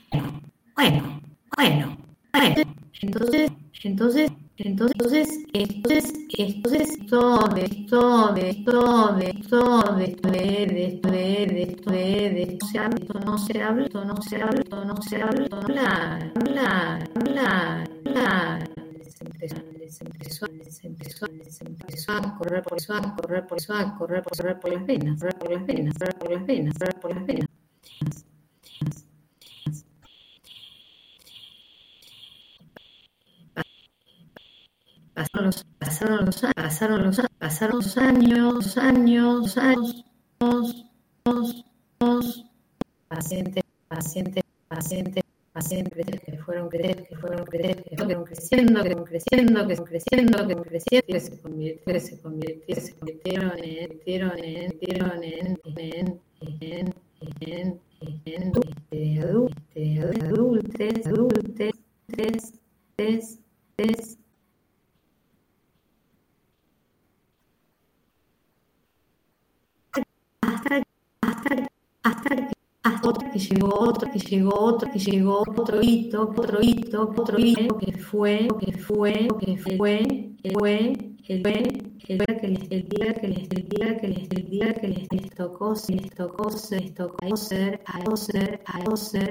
bueno, bueno, bueno. Entonces, esto no se habla, esto no se habla, esto no se habla, esto no se habla, habla. Se empezó a correr por las venas, por las venas, por las venas, por las venas. Pasaron los años, pacientes que fueron creciendo, que se convirtieron en adultos, hasta que llegó otro hito, que fue el día que les tocó ser